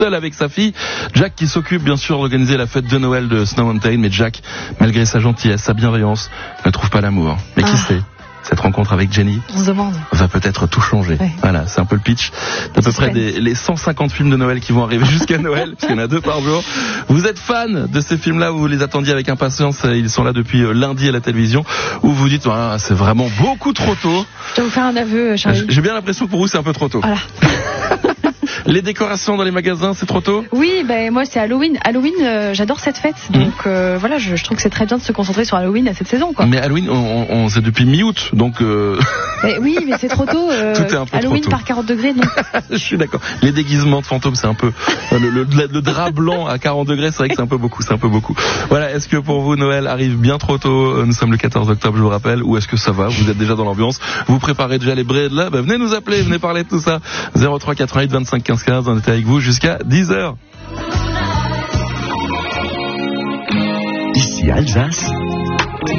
seul avec sa fille. Jack qui s'occupe bien sûr d'organiser la fête de Noël de Snow Mountain, mais Jack, malgré sa gentillesse, sa bienveillance, ne trouve pas l'amour. Mais qui sait, cette rencontre avec Jenny On se demande. va peut-être tout changer. Ouais. Voilà, c'est un peu le pitch d'à peu près les 150 films de Noël qui vont arriver jusqu'à Noël, parce qu'il y en a 2 par jour. Vous êtes fan de ces films-là, vous les attendiez avec impatience, ils sont là depuis lundi à la télévision, où vous dites, ah, c'est vraiment beaucoup trop tôt. Je dois vous faire un aveu, Charlie. J'ai bien l'impression que pour vous c'est un peu trop tôt. Voilà. Les décorations dans les magasins, c'est trop tôt? Oui, moi c'est Halloween. Halloween, j'adore cette fête. Donc voilà, je trouve que c'est très bien de se concentrer sur Halloween à cette saison, quoi. Mais Halloween, on c'est depuis mi-août, donc oui, mais c'est trop tôt. Tout est un peu Halloween trop tôt. par 40 degrés, non. Je suis d'accord. Les déguisements de fantômes, c'est un peu le drap blanc à 40 degrés, c'est vrai que c'est un peu beaucoup. Voilà, est-ce que pour vous Noël arrive bien trop tôt? Nous sommes le 14 octobre, je vous rappelle, ou est-ce que ça va? Vous êtes déjà dans l'ambiance? Vous préparez déjà les braids là? Venez nous appeler, venez parler de tout ça. 03 88 25 15 15, on était avec vous jusqu'à 10h. Ici Alsace.